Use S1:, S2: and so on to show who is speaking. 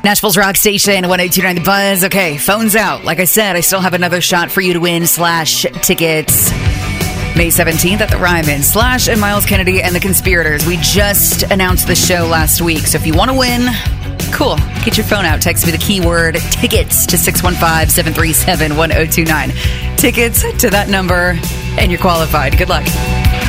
S1: Nashville's Rock Station, 102.9 The Buzz. Okay, phone's out. Like I said, I still have another shot for you to win /tickets. May 17th at the Ryman. Slash and Miles Kennedy and the Conspirators. We just announced the show last week, so if you want to win, cool. Get your phone out. Text me the keyword tickets to 615-737-1029. Tickets to that number, and you're qualified. Good luck.